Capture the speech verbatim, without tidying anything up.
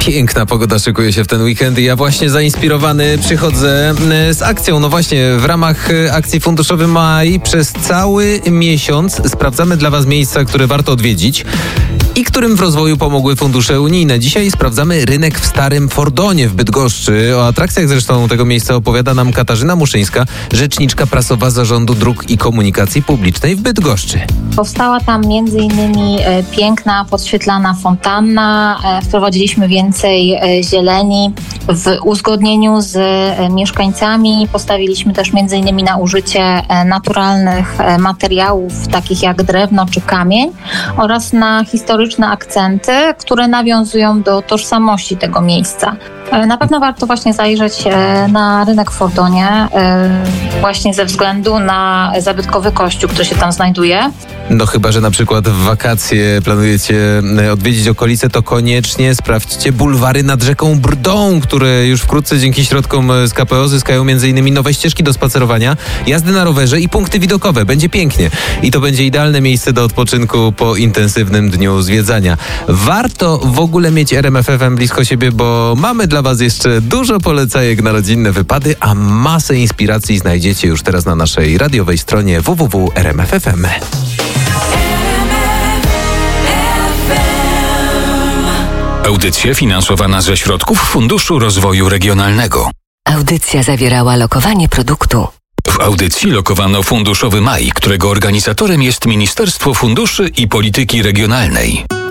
Piękna pogoda szykuje się w ten weekend i ja właśnie zainspirowany przychodzę z akcją. No właśnie, w ramach akcji Funduszowy Maj przez cały miesiąc sprawdzamy dla Was miejsca, które warto odwiedzić i którym w rozwoju pomogły fundusze unijne. Dzisiaj sprawdzamy rynek w Starym Fordonie w Bydgoszczy. O atrakcjach zresztą tego miejsca opowiada nam Katarzyna Muszyńska, rzeczniczka prasowa Zarządu Dróg i Komunikacji Publicznej w Bydgoszczy. Powstała tam między innymi piękna, podświetlana fontanna. Wprowadziliśmy więcej zieleni. W uzgodnieniu z mieszkańcami postawiliśmy też między innymi na użycie naturalnych materiałów, takich jak drewno czy kamień, oraz na historyczne akcenty, które nawiązują do tożsamości tego miejsca. Na pewno warto właśnie zajrzeć na rynek w Fordonie, właśnie ze względu na zabytkowy kościół, który się tam znajduje. No chyba, że na przykład w wakacje planujecie odwiedzić okolice, to koniecznie sprawdźcie bulwary nad rzeką Brdą, które już wkrótce dzięki środkom z K P O zyskają między innymi nowe ścieżki do spacerowania, jazdy na rowerze i punkty widokowe. Będzie pięknie. I to będzie idealne miejsce do odpoczynku po intensywnym dniu zwiedzania. Warto w ogóle mieć R M F F M blisko siebie, bo mamy dla Was jeszcze dużo polecajek na rodzinne wypady, a masę inspiracji znajdziecie już teraz na naszej radiowej stronie w w w kropka r m f f m. Audycja finansowana ze środków Funduszu Rozwoju Regionalnego. Audycja zawierała lokowanie produktu. W audycji lokowano Funduszowy Maj, którego organizatorem jest Ministerstwo Funduszy i Polityki Regionalnej.